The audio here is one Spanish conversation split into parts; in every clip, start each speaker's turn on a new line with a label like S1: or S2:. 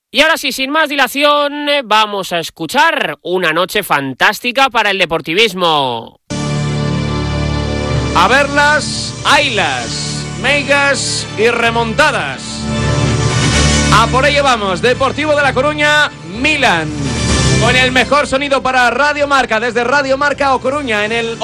S1: Y ahora sí, sin más dilación, vamos a escuchar una noche fantástica para el deportivismo.
S2: A verlas, haylas, meigas y remontadas. A por ello vamos, Deportivo de La Coruña, Milan. Con el mejor sonido para Radio Marca, desde Radio Marca O Coruña en el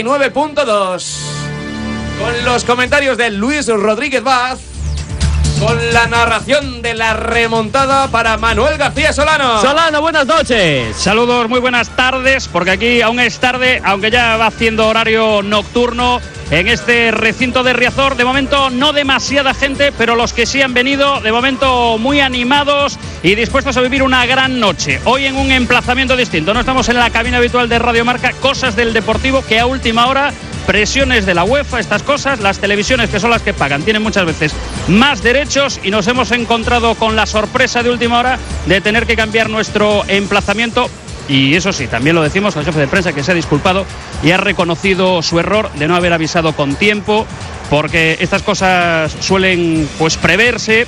S2: 89.2. Con los comentarios de Luis Rodríguez Vaz. Con la narración de la remontada para Manuel García Solano.
S3: Solano, buenas noches. Saludos, muy buenas tardes, porque aquí aún es tarde, aunque ya va haciendo horario nocturno en este recinto de Riazor. De momento no demasiada gente, pero los que sí han venido, de momento muy animados y dispuestos a vivir una gran noche. Hoy en un emplazamiento distinto. No estamos en la cabina habitual de Radio Marca, cosas del Deportivo que a última hora, presiones de la UEFA, estas cosas, las televisiones que son las que pagan, tienen muchas veces más derechos y nos hemos encontrado con la sorpresa de última hora de tener que cambiar nuestro emplazamiento. Y eso sí, también lo decimos al jefe de prensa, que se ha disculpado y ha reconocido su error de no haber avisado con tiempo, porque estas cosas suelen preverse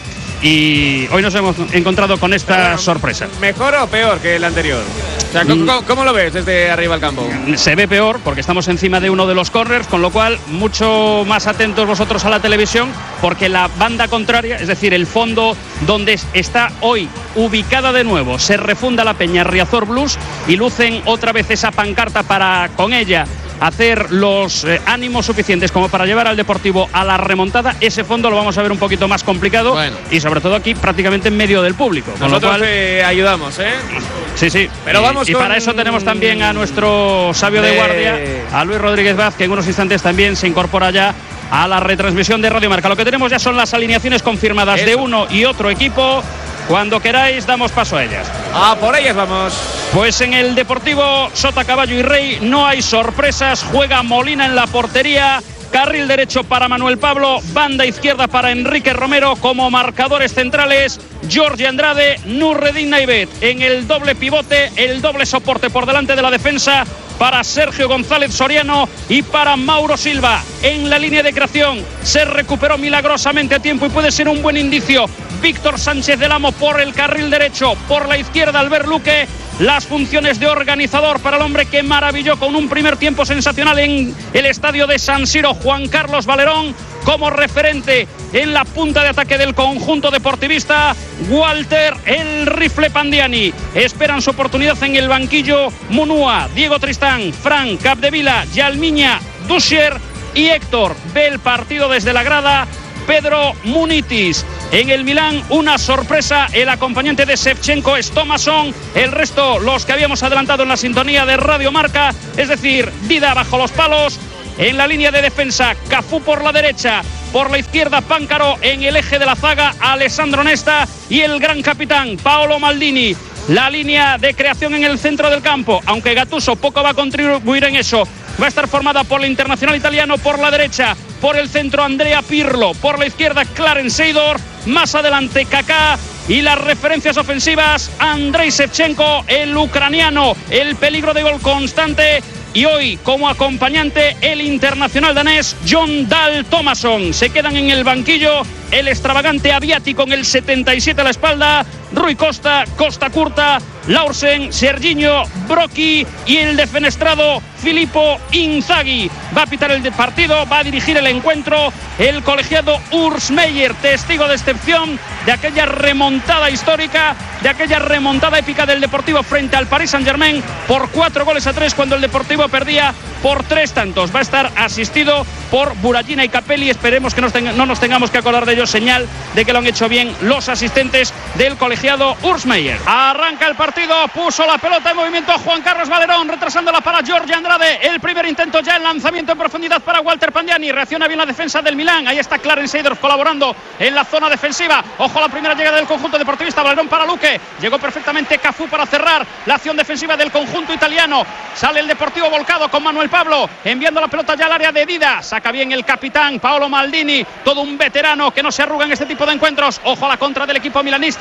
S3: y hoy nos hemos encontrado con esta sorpresa.
S2: ¿Mejor o peor que el anterior? O sea, ¿cómo lo ves desde arriba al campo?
S3: Se ve peor porque estamos encima de uno de los corners, con lo cual mucho más atentos vosotros a la televisión, porque la banda contraria, es decir, el fondo donde está hoy ubicada de nuevo, se refunda la peña Riazor Blues y lucen otra vez esa pancarta para con ella hacer los ánimos suficientes como para llevar al Deportivo a la remontada. Ese fondo lo vamos a ver un poquito más complicado, bueno, y sobre todo aquí prácticamente en medio del público.
S2: Nosotros te ayudamos, ¿eh?
S3: Sí. Pero vamos y para eso tenemos también a nuestro sabio de guardia, a Luis Rodríguez Vaz, que en unos instantes también se incorpora ya a la retransmisión de Radio Marca. Lo que tenemos ya son las alineaciones confirmadas de uno y otro equipo. Cuando queráis damos paso a ellas.
S2: A por ellas vamos.
S3: Pues en el Deportivo Sota, Caballo y Rey no hay sorpresas. Juega Molina en la portería. Carril derecho para Manuel Pablo. Banda izquierda para Enrique Romero. Como marcadores centrales, Jorge Andrade, Nurredin Naibet. En el doble pivote, el doble soporte por delante de la defensa para Sergio González Soriano y para Mauro Silva. En la línea de creación se recuperó milagrosamente a tiempo y puede ser un buen indicio Víctor Sánchez del Amo por el carril derecho, por la izquierda Albert Luque. Las funciones de organizador para el hombre que maravilló con un primer tiempo sensacional en el estadio de San Siro, Juan Carlos Valerón. Como referente en la punta de ataque del conjunto deportivista, Walter el Rifle Pandiani. Esperan su oportunidad en el banquillo Munúa, Diego Tristán, Fran Capdevila, Yalmiña, Duscher y Héctor. Ve el partido desde la grada Pedro Munitis. En el Milán, una sorpresa, el acompañante de Shevchenko es Thomasson. El resto, los que habíamos adelantado en la sintonía de Radio Marca, es decir, Dida bajo los palos. En la línea de defensa, Cafú por la derecha, por la izquierda Páncaro, en el eje de la zaga Alessandro Nesta y el gran capitán Paolo Maldini. La línea de creación en el centro del campo, aunque Gattuso poco va a contribuir en eso, va a estar formada por el internacional italiano por la derecha, por el centro Andrea Pirlo, por la izquierda Clarence Seedorf, más adelante Kaká y las referencias ofensivas Andrei Shevchenko, el ucraniano, el peligro de gol constante. Y hoy, como acompañante, el internacional danés Jon Dahl Tomasson. Se quedan en el banquillo el extravagante Aviati con el 77 a la espalda, Rui Costa, Costa Curta, Laursen, Serginho, Brocchi y el defenestrado Filippo Inzaghi. Va a pitar el partido, va a dirigir el encuentro el colegiado Urs Meier, testigo de excepción de aquella remontada histórica, de aquella remontada épica del Deportivo frente al Paris Saint-Germain por 4-3 cuando el Deportivo perdía por 3 tantos. Va a estar asistido por Buragina y Capelli. Esperemos que no nos tengamos que acordar de ellos, señal de que lo han hecho bien los asistentes del colegiado Urs Meier. Arranca el partido, puso la pelota en movimiento Juan Carlos Valerón, retrasándola para Jorge Andrade. El primer intento ya, el lanzamiento en profundidad para Walter Pandiani. Reacciona bien la defensa del Milán. Ahí está Clarence Seedorf colaborando en la zona defensiva. Ojo a la primera llegada del conjunto deportivista. Valerón para Luque. Llegó perfectamente Cafú para cerrar la acción defensiva del conjunto italiano. Sale el Deportivo volcado con Manuel Pablo, enviando la pelota ya al área de Dida. Saca bien el capitán Paolo Maldini, todo un veterano que no se arruga en este tipo de encuentros. Ojo a la contra del equipo milanista. Van a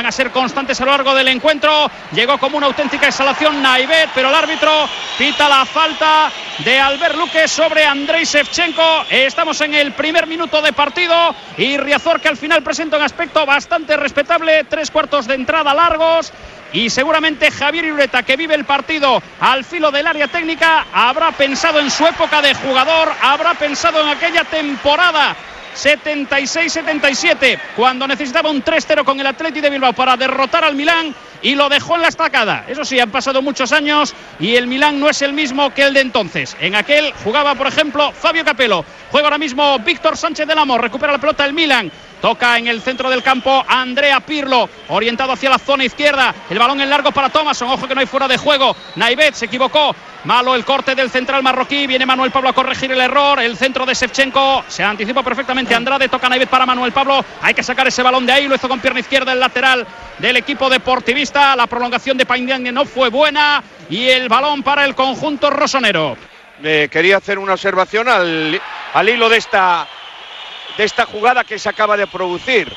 S3: a ser constantes a lo largo del encuentro. Llegó como una auténtica exhalación Naivet, pero el árbitro pita la falta de Albert Luque sobre Andrei Shevchenko. Estamos en el primer minuto de partido y Riazor, que al final presenta un aspecto bastante respetable, 3/4 de entrada largos. Y seguramente Javier Irureta, que vive el partido al filo del área técnica, habrá pensado en su época de jugador, habrá pensado en aquella temporada 76-77, cuando necesitaba un 3-0 con el Athletic de Bilbao para derrotar al Milán, y lo dejó en la estacada. Eso sí, han pasado muchos años y el Milán no es el mismo que el de entonces. En aquel jugaba, por ejemplo, Fabio Capello. Juega ahora mismo Víctor Sánchez del Amo. Recupera la pelota el Milán. Toca en el centro del campo Andrea Pirlo, orientado hacia la zona izquierda. El balón en largo para Thomasson. Ojo que no hay fuera de juego. Naivet se equivocó. Malo el corte del central marroquí. Viene Manuel Pablo a corregir el error. El centro de Shevchenko. Se anticipa perfectamente Andrade. Toca Naivet para Manuel Pablo. Hay que sacar ese balón de ahí. Lo hizo con pierna izquierda el lateral del equipo deportivista. La prolongación de Pandiani no fue buena. Y el balón para el conjunto rosonero.
S4: Quería hacer una observación al hilo de esta jugada que se acaba de producir.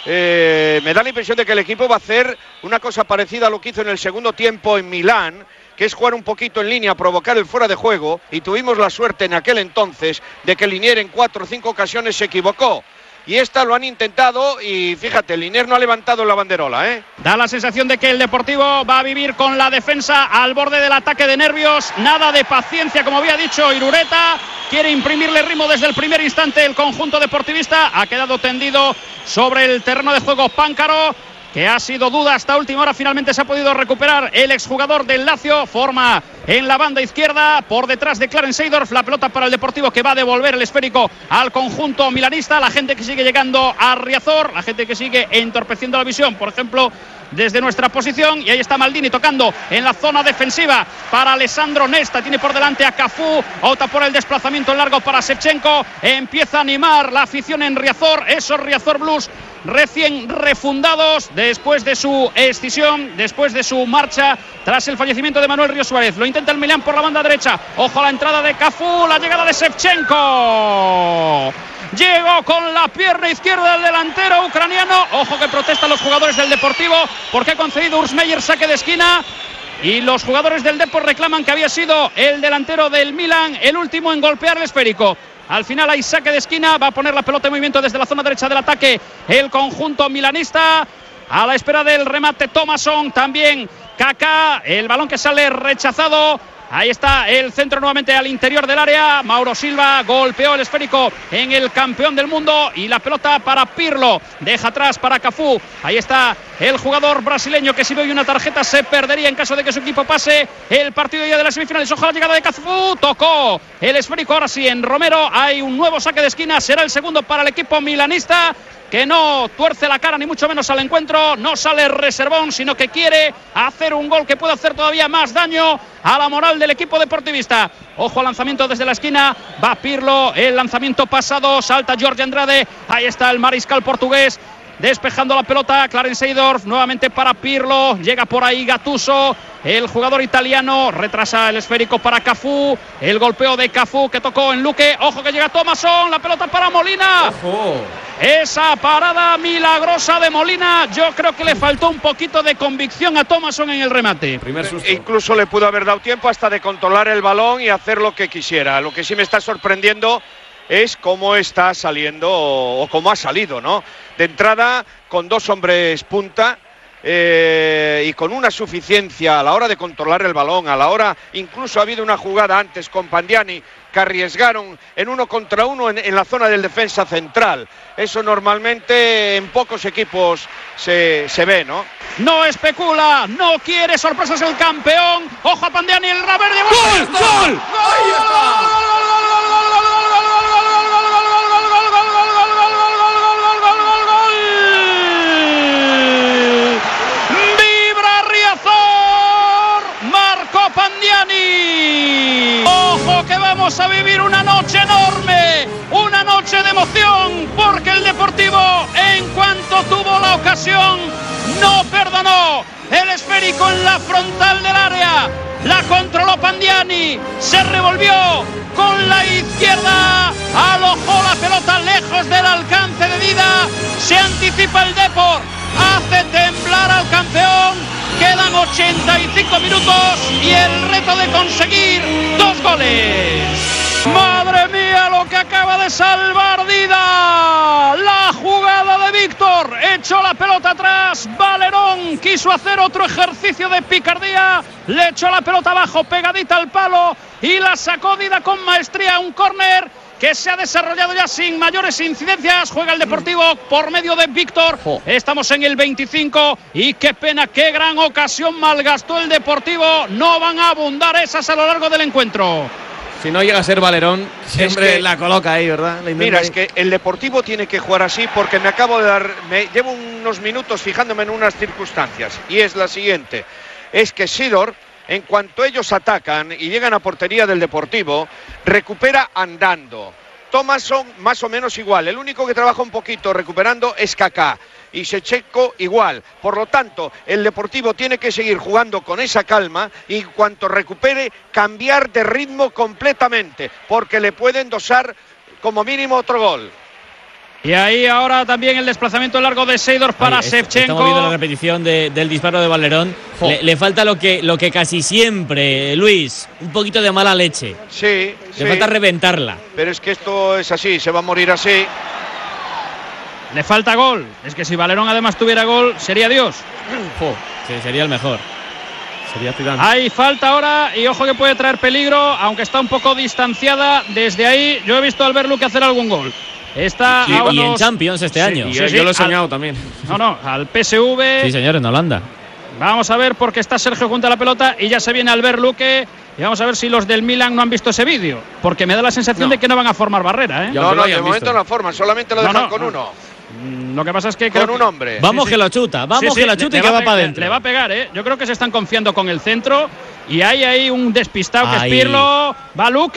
S4: Me da la impresión de que el equipo va a hacer una cosa parecida a lo que hizo en el segundo tiempo en Milán, que es jugar un poquito en línea, provocar el fuera de juego, y tuvimos la suerte en aquel entonces de que Linier en 4 o 5 ocasiones se equivocó. Y esta lo han intentado y fíjate, Linier no ha levantado la banderola, ¿eh?
S3: Da la sensación de que el Deportivo va a vivir con la defensa al borde del ataque de nervios. Nada de paciencia, como había dicho Irureta. Quiere imprimirle ritmo desde el primer instante el conjunto deportivista. Ha quedado tendido sobre el terreno de juego Páncaro, que ha sido duda hasta última hora. Finalmente se ha podido recuperar el exjugador del Lazio. Forma en la banda izquierda, por detrás de Clarence Seedorf. La pelota para el Deportivo, que va a devolver el esférico al conjunto milanista. La gente que sigue llegando a Riazor, la gente que sigue entorpeciendo la visión, por ejemplo, desde nuestra posición. Y ahí está Maldini tocando en la zona defensiva para Alessandro Nesta. Tiene por delante a Cafú. Opta por el desplazamiento en largo para Shevchenko. Empieza a animar la afición en Riazor. Esos Riazor Blues recién refundados después de su escisión, después de su marcha tras el fallecimiento de Manuel Río Suárez. Lo intenta el Milán por la banda derecha. Ojo a la entrada de Cafú, la llegada de Shevchenko. Llegó con la pierna izquierda del delantero ucraniano. Ojo que protestan los jugadores del Deportivo porque ha concedido Urs Meier saque de esquina. Y los jugadores del Depor reclaman que había sido el delantero del Milán el último en golpear el esférico. Al final hay saque de esquina. Va a poner la pelota en movimiento desde la zona derecha del ataque el conjunto milanista. A la espera del remate Thomasson. También Kaká. El balón que sale rechazado. Ahí está el centro nuevamente al interior del área. Mauro Silva golpeó el esférico en el campeón del mundo. Y la pelota para Pirlo. Deja atrás para Cafú. Ahí está el jugador brasileño, que si doy una tarjeta se perdería en caso de que su equipo pase el partido ya de las semifinales. Ojo a la llegada de Cafú. Tocó el esférico ahora sí en Romero. Hay un nuevo saque de esquina. Será el segundo para el equipo milanista, que no tuerce la cara ni mucho menos al encuentro. No sale reservón, sino que quiere hacer un gol que puede hacer todavía más daño a la moral del equipo deportivista. Ojo al lanzamiento desde la esquina. Va Pirlo, el lanzamiento pasado. Salta Jorge Andrade. Ahí está el mariscal portugués despejando la pelota. Clarence Seedorf nuevamente para Pirlo. Llega por ahí Gattuso, el jugador italiano. Retrasa el esférico para Cafú. El golpeo de Cafú que tocó en Luque. Ojo que llega Thomasson. La pelota para Molina.
S2: ¡Ojo!
S3: Esa parada milagrosa de Molina, yo creo que le faltó un poquito de convicción a Thomasson en el remate.
S2: Primer susto.
S4: Incluso le pudo haber dado tiempo hasta de controlar el balón y hacer lo que quisiera. Lo que sí me está sorprendiendo es cómo está saliendo o cómo ha salido, ¿no? De entrada, con 2 hombres punta y con una suficiencia a la hora de controlar el balón, a la hora, incluso ha habido una jugada antes con Pandiani que arriesgaron en 1 contra 1 en la zona del defensa central. Eso normalmente en pocos equipos se ve, ¿no?
S3: No especula, no quiere sorpresas el campeón. Ojo a Pandiani, el Raver de
S2: ¡Gol! ¡Gol! ¡Ahí está!
S3: Pandiani. Ojo que vamos a vivir una noche enorme, una noche de emoción, porque el Deportivo, en cuanto tuvo la ocasión, no perdonó. El esférico en la frontal del área, la controló Pandiani, se revolvió con la izquierda, alojó la pelota lejos del alcance de Dida, se anticipa el Depor, hace temblar 85 minutos y el reto de conseguir 2 goles. ¡Madre mía lo que acaba de salvar Dida! La jugada de Víctor, echó la pelota atrás, Valerón quiso hacer otro ejercicio de picardía, le echó la pelota abajo pegadita al palo y la sacó Dida con maestría, un córner que se ha desarrollado ya sin mayores incidencias. Juega el Deportivo por medio de Víctor. Estamos en el 25 y qué pena, qué gran ocasión malgastó el Deportivo. No van a abundar esas a lo largo del encuentro.
S2: Si no llega a ser Valerón, siempre la coloca ahí, ¿verdad?
S4: Mira, es que el Deportivo tiene que jugar así porque llevo unos minutos fijándome en unas circunstancias y es la siguiente. Es que Sidor, en cuanto ellos atacan y llegan a portería del Deportivo, recupera andando. Thomasson más o menos igual. El único que trabaja un poquito recuperando es Kaká. Y Shevchenko igual. Por lo tanto, el Deportivo tiene que seguir jugando con esa calma y en cuanto recupere, cambiar de ritmo completamente, porque le pueden dosar como mínimo otro gol.
S3: Y ahí ahora también el desplazamiento largo de Seydorf para Shevchenko.
S5: Estamos viendo la repetición del disparo de Valerón. Le falta lo que casi siempre, Luis, un poquito de mala leche.
S4: Sí.
S5: Le falta reventarla.
S4: Pero es que esto es así, se va a morir así.
S3: Le falta gol. Es que si Valerón además tuviera gol, sería Dios.
S5: Sí, sería el mejor.
S2: Sería Zidane.
S3: Hay falta ahora y ojo que puede traer peligro, aunque está un poco distanciada. Desde ahí yo he visto al Luque hacer algún gol. Está
S5: sí, y en Champions este año.
S2: Y yo lo he soñado también.
S3: No, al PSV.
S5: Sí, señor, en Holanda.
S3: Vamos a ver porque está Sergio junto a la pelota y ya se viene Albert Luque. Y vamos a ver si los del Milan no han visto ese vídeo, porque me da la sensación de que no van a formar barrera, ¿eh?
S4: No, de momento no forman, solamente lo dejan con uno.
S3: Lo que pasa es que
S4: con un hombre.
S5: Vamos que lo chuta, que lo chuta y que va para adentro.
S3: Le va a pegar, ¿eh? Yo creo que se están confiando con el centro y hay ahí un despistado que es Pirlo. Va Luque.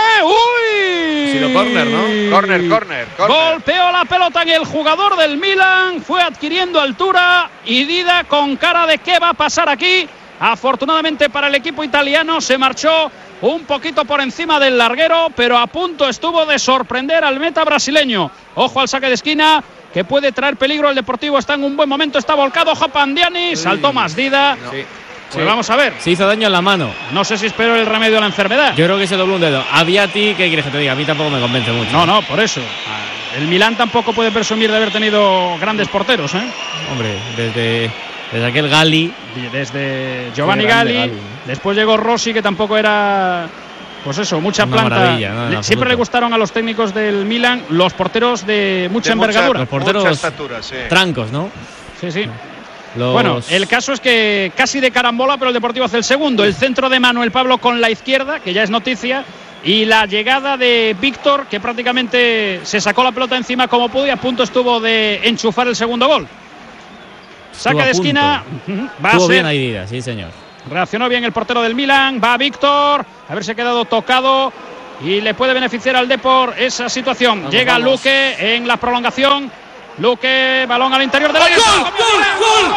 S3: ¡Uy!
S2: Ha sido córner, ¿no?
S4: Córner.
S3: Golpeó la pelota en el jugador del Milan, fue adquiriendo altura y Dida con cara de qué va a pasar aquí. Afortunadamente para el equipo italiano se marchó un poquito por encima del larguero, pero a punto estuvo de sorprender al meta brasileño. Ojo al saque de esquina que puede traer peligro. El Deportivo está en un buen momento, está volcado Pandiani, saltó más Dida. Pues vamos a ver.
S5: Se hizo daño en la mano.
S3: No sé si espero el remedio a la enfermedad.
S5: Yo creo que se dobló un dedo. A Viati, ¿qué quieres que te diga? A mí tampoco me convence mucho.
S3: No, por eso. El Milán tampoco puede presumir de haber tenido grandes porteros, ¿eh?
S5: Hombre, desde aquel Gali.
S3: Desde Giovanni Gali. Después llegó Rossi, que tampoco era... Pues eso, mucha
S5: una
S3: planta.
S5: Maravilla,
S3: siempre le gustaron a los técnicos del Milan los porteros de mucha envergadura.
S5: Los porteros
S4: estatura, sí.
S5: Trancos, ¿no?
S3: Sí. Bueno, el caso es que casi de carambola, pero el Deportivo hace el segundo. El centro de Manuel Pablo con la izquierda, que ya es noticia, y la llegada de Víctor, que prácticamente se sacó la pelota encima como pudo y a punto estuvo de enchufar el segundo gol. Saca de esquina.
S5: Estuvo bien ahí Dida, sí señor.
S3: Reaccionó bien el portero del Milan. Va Víctor. Haberse quedado tocado. Y le puede beneficiar al Depor esa situación. Llega Luque en la prolongación. Luque, balón al interior del área. ¡Gol!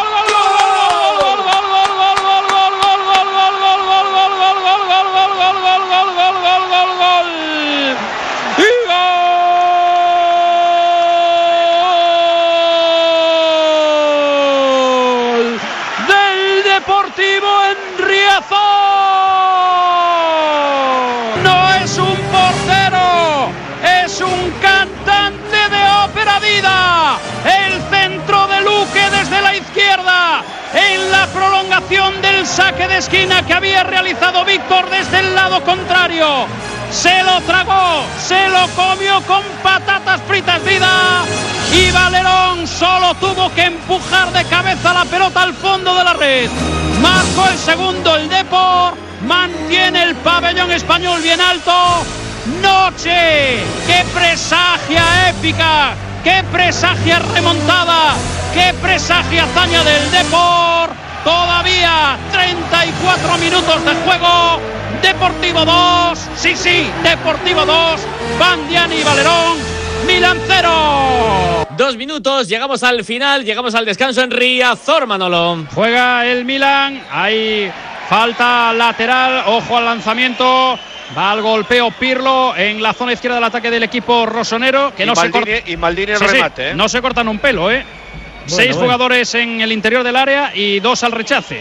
S3: No es un portero, es un cantante de ópera Dida. El centro de Luque desde la izquierda en la prolongación del saque de esquina que había realizado Víctor desde el lado contrario. Se lo tragó, se lo comió con patatas fritas Dida y Valerón solo tuvo que empujar de cabeza la pelota al fondo de la red. Marcó el segundo el Depor, mantiene el pabellón español bien alto. Noche que presagia épica, que presagia remontada, que presagia hazaña del Depor. Todavía 34 minutos de juego. Deportivo 2, sí, Deportivo 2, Pandiani y Valerón, Milan 0.
S5: 2 minutos, llegamos al final, llegamos al descanso en Riazor, Manolo.
S3: Juega el Milan, hay falta lateral, ojo al lanzamiento, va al golpeo Pirlo en la zona izquierda del ataque del equipo rosonero, que
S4: y
S3: no
S4: Maldini,
S3: se corta.
S4: Y Maldini el remate, ¿eh?
S3: No se cortan un pelo, ¿eh? 6 jugadores en el interior del área y 2 al rechace.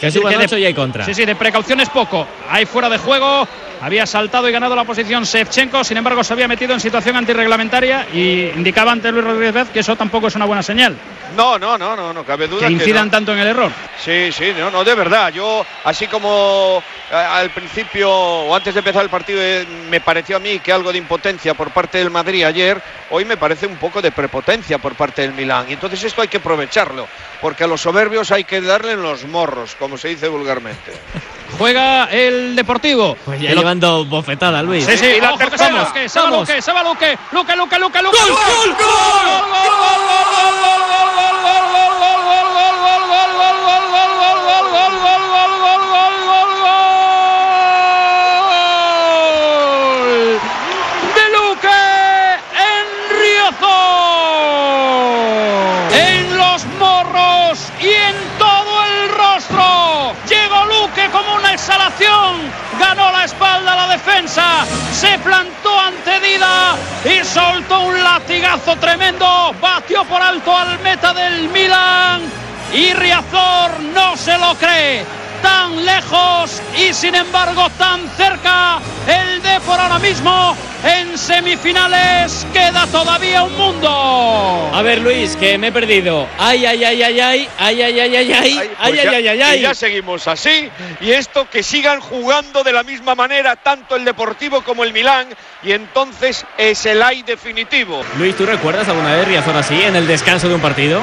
S5: Que suban 8 y hay contra.
S3: Sí, de precaución es poco. Hay fuera de juego. Había saltado y ganado la posición Shevchenko, sin embargo se había metido en situación antirreglamentaria y indicaba ante Luis Rodríguez que eso tampoco es una buena señal.
S4: No cabe duda.
S3: Que incidan tanto en el error.
S4: Sí, no, de verdad. Yo, así como al principio o antes de empezar el partido me pareció a mí que algo de impotencia por parte del Madrid ayer, hoy me parece un poco de prepotencia por parte del Milán. Y entonces esto hay que aprovecharlo, porque a los soberbios hay que darle en los morros, como se dice vulgarmente.
S3: Juega el Deportivo.
S5: Pues ya llevando bofetada, Luis.
S3: Sí, y la tercera. Se va Luque. Luque. ¡Gol! De Luque en Riazor. En los morros y en todo el rostro. Llegó Luque como una exhalación, ganó la espalda a la defensa, se plantó ante Dida y soltó un latigazo tremendo, batió por alto al meta del Milan y Riazor no se lo cree. Tan lejos y sin embargo tan cerca el Depor ahora mismo en semifinales. Queda todavía un mundo.
S5: A ver, Luis, que me he perdido. Ay.
S4: Y ya seguimos así. Y esto, que sigan jugando de la misma manera tanto el Deportivo como el Milán, y entonces es el ay definitivo.
S5: Luis, ¿tú recuerdas alguna vez Riazor así en el descanso de un partido?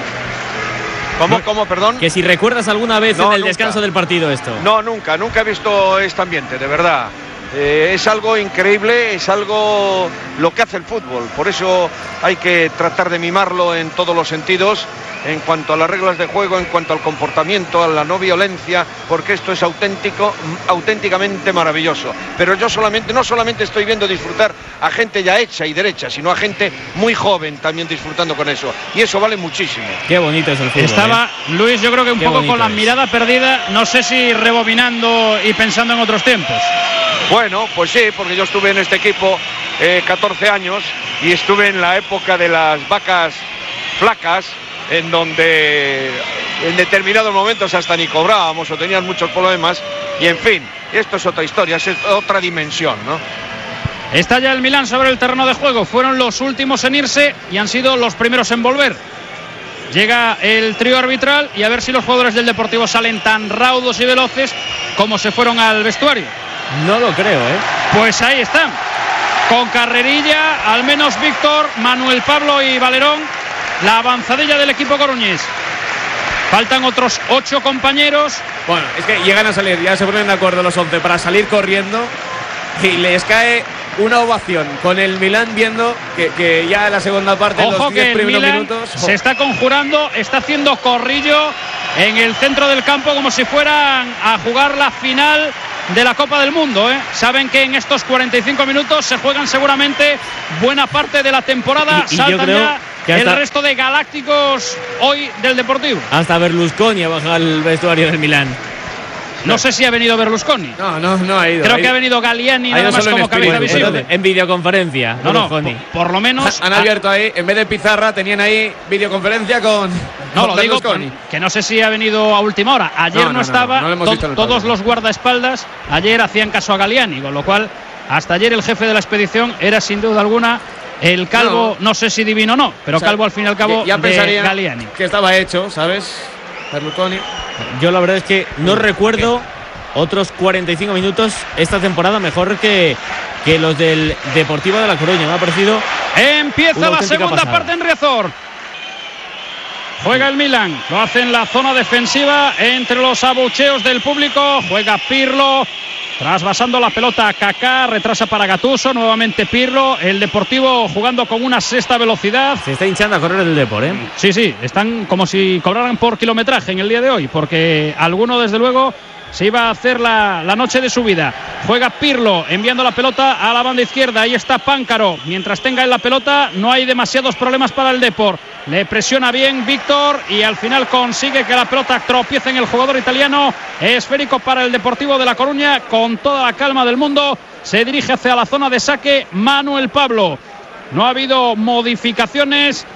S4: ¿Cómo, perdón?
S5: Que si recuerdas alguna vez en el descanso del partido esto.
S4: No, nunca he visto este ambiente, de verdad. Es algo increíble, es algo lo que hace el fútbol. Por eso hay que tratar de mimarlo en todos los sentidos, en cuanto a las reglas de juego, en cuanto al comportamiento, a la no violencia, porque esto es auténticamente maravilloso. Pero yo no solamente estoy viendo disfrutar a gente ya hecha y derecha, sino a gente muy joven también disfrutando con eso. Y eso vale muchísimo.
S5: Qué bonito es el fútbol.
S3: Estaba Luis, yo creo que un poco con la mirada perdida, no sé si rebobinando y pensando en otros tiempos.
S4: Bueno, pues sí, porque yo estuve en este equipo 14 años y estuve en la época de las vacas flacas, en donde en determinados momentos hasta ni cobrábamos o tenían muchos problemas, y en fin, esto es otra historia, es otra dimensión, ¿no?
S3: Está ya el Milán sobre el terreno de juego, fueron los últimos en irse y han sido los primeros en volver. Llega el trío arbitral y a ver si los jugadores del Deportivo salen tan raudos y veloces como se fueron al vestuario.
S5: No lo creo,
S3: Pues ahí están, con carrerilla, al menos Víctor, Manuel Pablo y Valerón, la avanzadilla del equipo coruñés. Faltan otros 8 compañeros.
S2: Bueno, es que llegan a salir, ya se ponen de acuerdo los 11 para salir corriendo y les cae una ovación con el Milán, viendo que ya en la segunda parte,
S3: ojo,
S2: los 10 primeros minutos,
S3: se está conjurando, está haciendo corrillo en el centro del campo como si fueran a jugar la final de la Copa del Mundo, Saben que en estos 45 minutos se juegan seguramente buena parte de la temporada. Saltan ya el resto de galácticos hoy del Deportivo.
S5: Hasta Berlusconi ha bajado al vestuario del Milán.
S3: No sé si ha venido Berlusconi.
S2: No ha ido.
S3: Creo que ha venido Galliani nada más como cabeza visible.
S5: En videoconferencia.
S3: No, por lo menos
S2: han abierto ahí, en vez de pizarra, tenían ahí videoconferencia con.
S3: No, lo digo que no sé si ha venido a última hora. Ayer no estaba. Todos los guardaespaldas ayer hacían caso a Galliani, con lo cual hasta ayer el jefe de la expedición era sin duda alguna el calvo, no sé si divino o no, pero calvo al fin y al cabo
S2: ya
S3: de Galliani.
S2: Que estaba hecho, ¿sabes? Berlusconi.
S5: Yo la verdad es que no recuerdo otros 45 minutos esta temporada mejor que los del Deportivo de La Coruña. Me ha parecido.
S3: Empieza la segunda parte en Riazor. Juega el Milan, lo hace en la zona defensiva entre los abucheos del público. Juega Pirlo, trasvasando la pelota a Kaká, retrasa para Gattuso, nuevamente Pirlo. El Deportivo jugando con una sexta velocidad.
S5: Se está hinchando a correr el Depor,
S3: Sí, están como si cobraran por kilometraje en el día de hoy, porque alguno desde luego se iba a hacer la noche de su vida. Juega Pirlo, enviando la pelota a la banda izquierda. Ahí está Páncaro. Mientras tenga en la pelota, no hay demasiados problemas para el Depor. Le presiona bien Víctor y al final consigue que la pelota tropiece en el jugador italiano. Esférico para el Deportivo de La Coruña. Con toda la calma del mundo, se dirige hacia la zona de saque Manuel Pablo. No ha habido modificaciones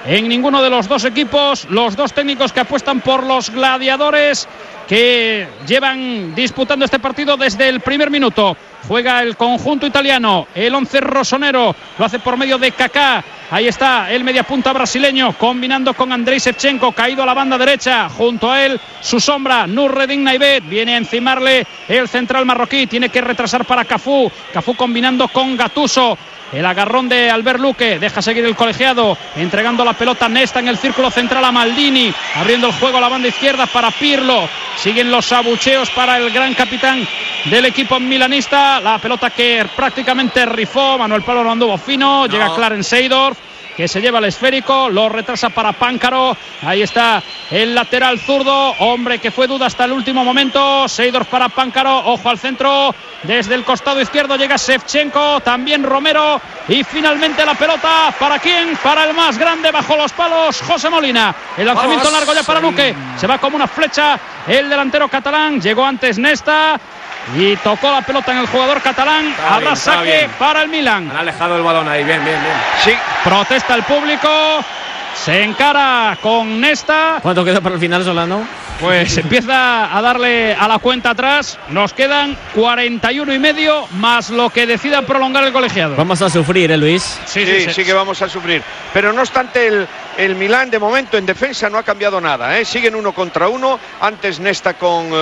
S3: en ninguno de los dos equipos. Los dos técnicos que apuestan por los gladiadores, que llevan disputando este partido desde el primer minuto. Juega el conjunto italiano, el 11 rosonero, lo hace por medio de Kaká. Ahí está el mediapunta brasileño combinando con Andrei Shevchenko, caído a la banda derecha. Junto a él su sombra, Nurredin Naibet. Viene a encimarle el central marroquí, tiene que retrasar para Cafú. Cafú combinando con Gattuso. El agarrón de Albert Luque, deja seguir el colegiado, entregando la pelota Nesta en el círculo central a Maldini, abriendo el juego a la banda izquierda para Pirlo. Siguen los abucheos para el gran capitán del equipo milanista. La pelota que prácticamente rifó, Manuel Pablo no anduvo fino, llega Clarence Seedorf, que se lleva el esférico, lo retrasa para Páncaro. Ahí está el lateral zurdo, hombre que fue duda hasta el último momento. Seedorf para Páncaro, ojo al centro, desde el costado izquierdo llega Shevchenko, también Romero, y finalmente la pelota, ¿para quién? Para el más grande bajo los palos, José Molina. El lanzamiento largo ya para Luque, se va como una flecha el delantero catalán, llegó antes Nesta y tocó la pelota en el jugador catalán. Habrá saque para el Milan.
S2: Han alejado el balón ahí, bien.
S3: Sí, protesta el público, se encara con Nesta.
S5: ¿Cuánto queda para el final, Solano?
S3: Pues empieza a darle a la cuenta atrás. Nos quedan 41 y medio más lo que decida prolongar el colegiado.
S5: Vamos a sufrir, Luis.
S4: Sí que vamos a sufrir. Pero no obstante, el Milán de momento en defensa no ha cambiado nada, ¿eh? Siguen 1 contra 1. Antes Nesta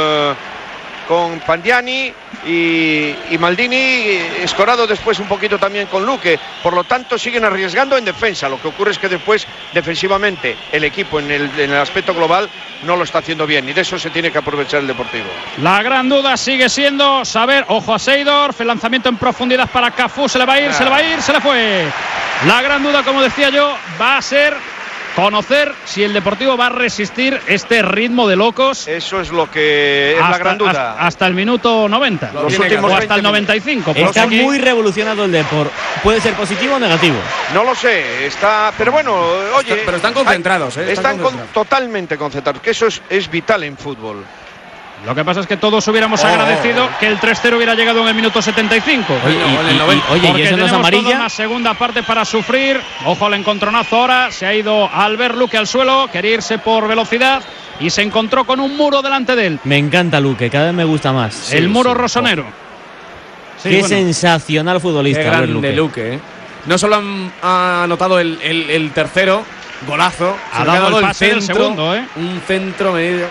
S4: con Pandiani y Maldini, escorado después un poquito también con Luque. Por lo tanto siguen arriesgando en defensa. Lo que ocurre es que después defensivamente el equipo en el aspecto global no lo está haciendo bien, y de eso se tiene que aprovechar el Deportivo.
S3: La gran duda sigue siendo saber, ojo a Seedorf, el lanzamiento en profundidad para Cafú, se le va a ir, se le fue. La gran duda, como decía yo, va a ser conocer si el Deportivo va a resistir este ritmo de locos.
S4: Eso es lo que es la gran duda.
S3: Hasta el minuto 90.
S4: Los últimos
S3: o hasta el 95.
S5: Está muy revolucionado el Depor. ¿Puede ser positivo o negativo?
S4: No lo sé. Pero bueno, oye.
S2: Pero están concentrados, ¿eh?
S4: Están totalmente concentrados, que eso es vital en fútbol.
S3: Lo que pasa es que todos hubiéramos agradecido que el 3-0 hubiera llegado en el minuto 75.
S5: Oye, ¿y eso no es amarilla?
S3: Toda una segunda parte para sufrir. Ojo al encontronazo ahora. Se ha ido Albert Luque al suelo. Quería irse por velocidad y se encontró con un muro delante de él.
S5: Me encanta Luque, cada vez me gusta más.
S3: El muro rosonero.
S5: Qué sensacional futbolista.
S2: Qué grande Luque, ¿eh? No solo ha anotado el tercero, golazo,
S3: ha dado el pase del segundo, ¿eh?
S2: Un centro medio.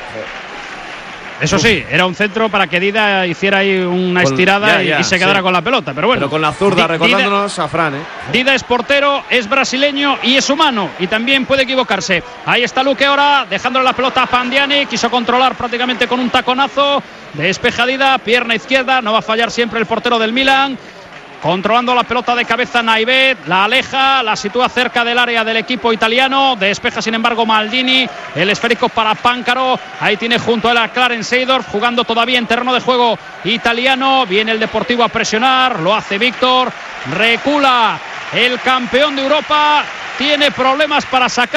S3: Eso sí, era un centro para que Dida hiciera ahí una estirada y se quedara con la pelota, pero bueno.
S2: Pero con la zurda, recordándonos a Fran, ¿eh?
S3: Dida es portero, es brasileño y es humano, y también puede equivocarse. Ahí está Luque ahora, dejándole la pelota a Pandiani, quiso controlar prácticamente con un taconazo, despeja Dida, pierna izquierda, no va a fallar siempre el portero del Milan. Controlando la pelota de cabeza Naibet, la aleja, la sitúa cerca del área del equipo italiano, despeja sin embargo Maldini, el esférico para Páncaro, ahí tiene junto a él a Clarence Seedorf, jugando todavía en terreno de juego italiano, viene el Deportivo a presionar, lo hace Víctor, recula el campeón de Europa, tiene problemas para sacar